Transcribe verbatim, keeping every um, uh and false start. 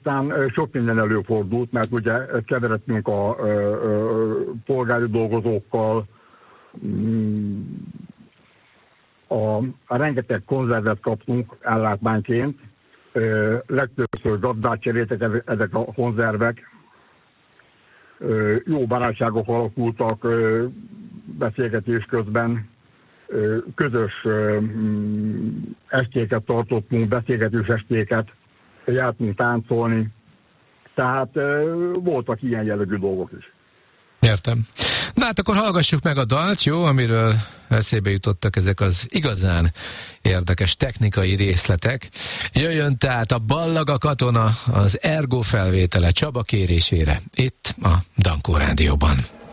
aztán sok minden előfordult, mert ugye keveredtünk a, a, a polgári dolgozókkal, a, a rengeteg konzervet kaptunk ellátmányként, legtöbbször gazdát cseréltek ezek a konzervek, jó barátságok alakultak beszélgetés közben, közös estéket tartottunk, beszélgetős estéket, jártunk táncolni, tehát voltak ilyen jellegű dolgok is. Értem. Na hát akkor hallgassuk meg a dalt, jó, amiről eszébe jutottak ezek az igazán érdekes technikai részletek. Jöjjön tehát a Ballaga katona, az Ergo felvétele Csaba kérésére, itt a Dankó Rádióban.